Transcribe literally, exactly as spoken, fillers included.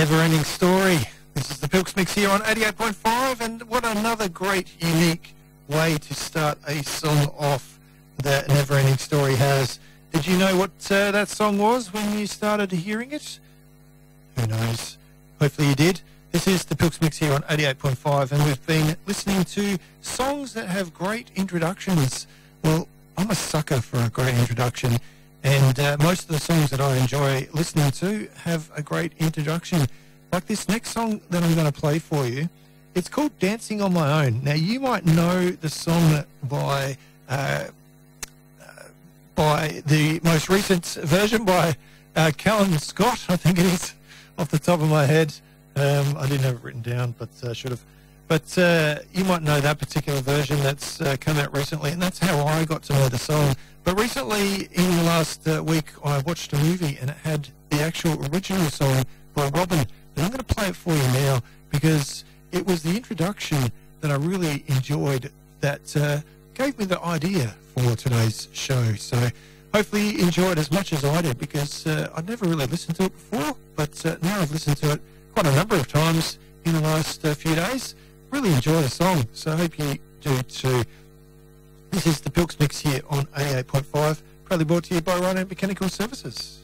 Never-ending story. This is the Pilks Mix here on eighty-eight point five, and what another great, unique way to start a song off that Never-ending story has. Did you know what uh, that song was when you started hearing it? Who knows? Hopefully you did. This is the Pilks Mix here on eighty-eight point five, and we've been listening to songs that have great introductions. Well, I'm a sucker for a great introduction, and uh, most of the songs that I enjoy listening to have a great introduction. Like this next song that I'm going to play for you, it's called Dancing on My Own. Now, you might know the song by uh, uh, by the most recent version by uh, Callum Scott, I think it is, off the top of my head. Um, I didn't have it written down, but I uh, should have. But uh, you might know that particular version that's uh, come out recently, and that's how I got to know the song. But recently, in the last uh, week, I watched a movie, and it had the actual original song by Robin. And I'm going to play it for you now, because it was the introduction that I really enjoyed that uh, gave me the idea for today's show. So hopefully you enjoy it as much as I did, because uh, I'd never really listened to it before, but uh, now I've listened to it quite a number of times in the last uh, few days. Really enjoy the song, so I hope you do too. This is the Pilks Mix here on eighty-eight point five, proudly brought to you by Rhino Mechanical Services.